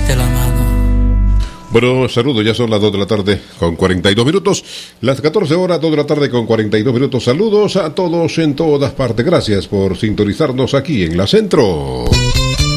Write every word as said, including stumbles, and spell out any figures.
darte la mano. Bueno, saludos, ya son las dos de la tarde con cuarenta y dos minutos, las catorce horas, dos de la tarde con cuarenta y dos minutos. Saludos a todos en todas partes, gracias por sintonizarnos aquí en La Centro.